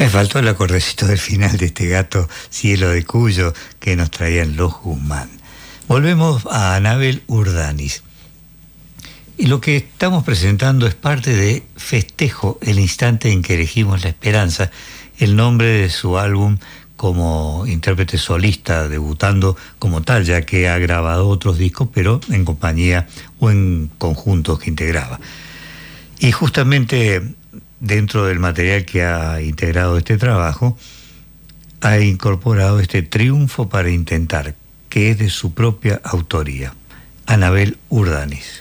Me faltó el acordecito del final de este gato Cielo de Cuyo que nos traían los Guzmán. Volvemos a Anabel Urdanis. Y lo que estamos presentando es parte de Festejo, el instante en que elegimos la esperanza, el nombre de su álbum como intérprete solista, debutando como tal, ya que ha grabado otros discos, pero en compañía o en conjuntos que integraba. Y justamente dentro del material que ha integrado este trabajo, ha incorporado este Triunfo para Intentar, que es de su propia autoría. Anabel Urdanis.